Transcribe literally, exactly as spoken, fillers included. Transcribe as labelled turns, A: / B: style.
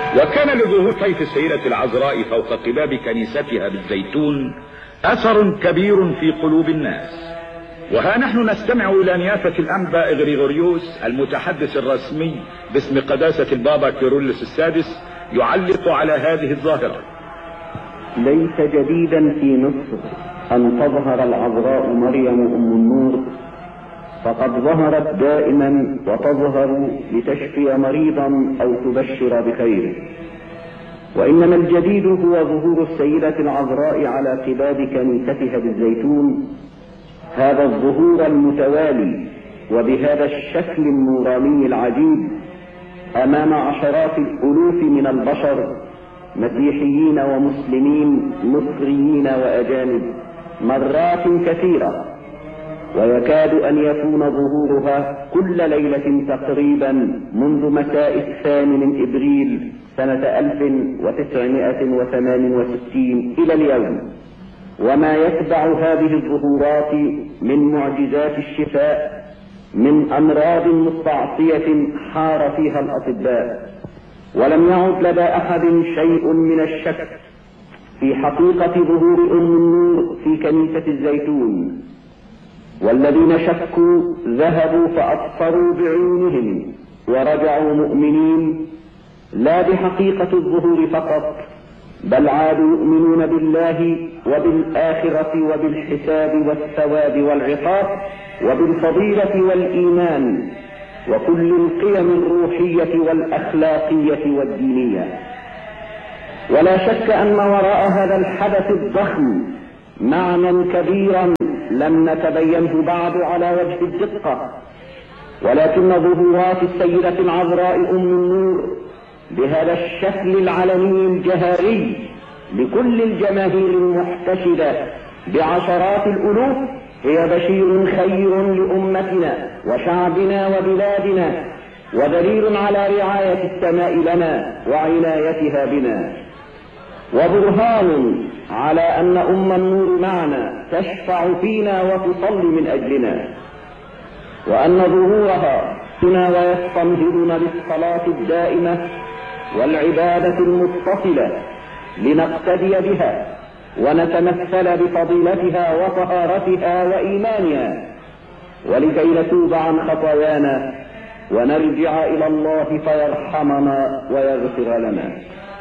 A: وكان لظهور طيف السيدة العذراء فوق قباب كنيستها بالزيتون اثر كبير في قلوب الناس. وها نحن نستمع الى نيافة الانبا غريغوريوس المتحدث الرسمي باسم قداسة البابا كيرلس السادس يعلق على هذه الظاهرة.
B: ليس جديدا في مصر ان تظهر العذراء مريم ام النور، فقد ظهرت دائما وتظهر لتشفي مريضا او تبشر بخير، وانما الجديد هو ظهور السيدة العذراء على قباب كنيستها بالزيتون، هذا الظهور المتوالي وبهذا الشكل النوراني العجيب امام عشرات الالوف من البشر، مسيحيين ومسلمين مصريين واجانب مرات كثيرة، ويكاد ان يكون ظهورها كل ليلة تقريبا منذ مساء الثاني من ابريل سنة الف وتسعمائة وثمان وستين الى اليوم. وما يتبع هذه الظهورات من معجزات الشفاء من امراض مستعصية حار فيها الاطباء، ولم يعد لدى احد شيء من الشك في حقيقة ظهور ام النور في كنيسة الزيتون. والذين شكوا ذهبوا فأبصروا بعيونهم ورجعوا مؤمنين، لا بحقيقة الظهور فقط، بل عادوا يؤمنون بالله وبالآخرة وبالحساب والثواب والعقاب وبالفضيلة والإيمان وكل القيم الروحية والأخلاقية والدينية. ولا شك أن وراء هذا الحدث الضخم معنى كبيرا لم نتبينه بعد على وجه الدقة، ولكن ظهورات السيدة العذراء أم النور بهذا الشكل العلني الجهاري لكل الجماهير المحتشدة بعشرات الألوف هي بشير خير لأمتنا وشعبنا وبلادنا، ودليل على رعاية السماء لنا وعنايتها بنا، وبرهان على أن أم النور معنا تشفع فينا وتصلي من أجلنا، وأن ظهورها هنا ويستنهضنا للصلاة الدائمة والعبادة المتصلة لنقتدي بها ونتمثل بفضيلتها وطهارتها وإيمانها، ولكي نتوب عن خطايانا ونرجع إلى الله فيرحمنا ويغفر لنا.